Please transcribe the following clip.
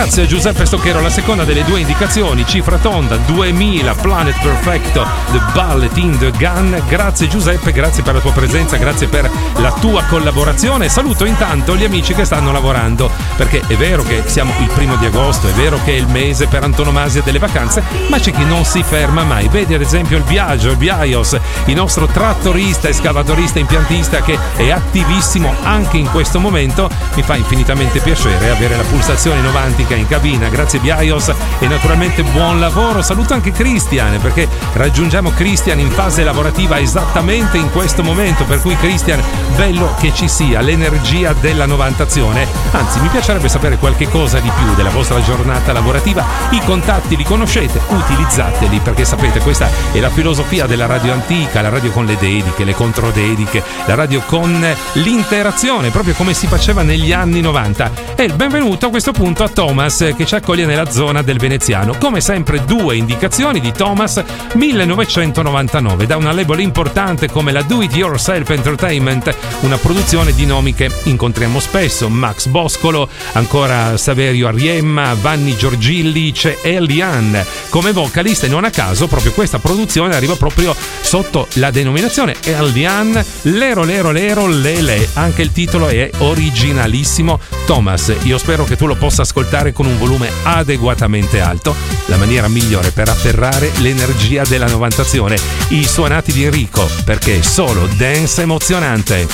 Grazie a Giuseppe Stocchero, la seconda delle due indicazioni, cifra tonda 2000, Planet Perfecto, The Bullet in the Gun. Grazie Giuseppe, grazie per la tua presenza, grazie per la tua collaborazione. Saluto intanto gli amici che stanno lavorando, perché è vero che siamo il 1 di agosto, è vero che è il mese per antonomasia delle vacanze, ma c'è chi non si ferma mai. Vedi ad esempio il Biagio, il Biaios, il nostro trattorista, escavatorista, impiantista che è attivissimo anche in questo momento. Mi fa infinitamente piacere avere la pulsazione novantica in cabina. Grazie Biaios e naturalmente buon lavoro. Saluto anche Christian, perché raggiungiamo Christian in fase lavorativa esattamente in questo momento, per cui Christian, bello che ci sia l'energia della novantazione. Anzi, mi piacerebbe sapere qualche cosa di più della vostra giornata lavorativa. I contatti li conoscete, utilizzateli, perché sapete, questa è la filosofia della radio antica, la radio con le dediche, le controdediche, la radio con l'interazione, proprio come si faceva negli anni 90. E il benvenuto a questo punto a Thomas, che ci accoglie nella zona del Veneziano. Come sempre 2 indicazioni di Thomas, 1999, da una label importante come la Do It Yourself Entertainment, una produzione di nomi che incontriamo spesso: Max Boscolo, ancora Saverio Ariemma, Vanni Giorgilli, c'è Eliane come vocalista, e non a caso proprio questa produzione arriva proprio sotto la denominazione Eliane Lero Lero Lero Lele. Anche il titolo è originalissimo. Thomas, io spero che tu lo possa ascoltare con un volume adeguatamente alto, la maniera migliore per afferrare l'energia della novantazione, i suonati di Enrico, perché è solo dance emozionante.